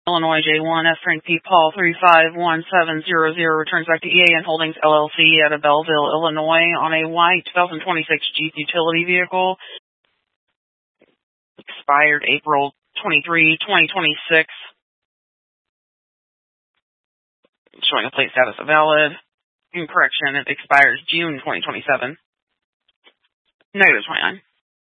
Illinois J1 F. Paul 351700 returns back to EAN Holdings LLC out of Belleville, Illinois on a white 2026 Jeep utility vehicle. Expired April 23, 2026. Showing a plate status of valid. In correction, it expires June 2027. -29.